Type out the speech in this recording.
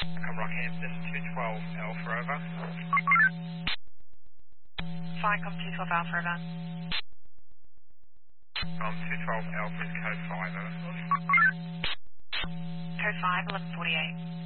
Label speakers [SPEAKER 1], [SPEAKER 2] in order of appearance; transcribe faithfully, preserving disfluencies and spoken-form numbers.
[SPEAKER 1] Come Rockhampton, two twelve Alpha over.
[SPEAKER 2] Vicom two twelve Alpha over.
[SPEAKER 1] Um, two twelve Alpha is code five over.
[SPEAKER 2] Code five, eleven forty-eight.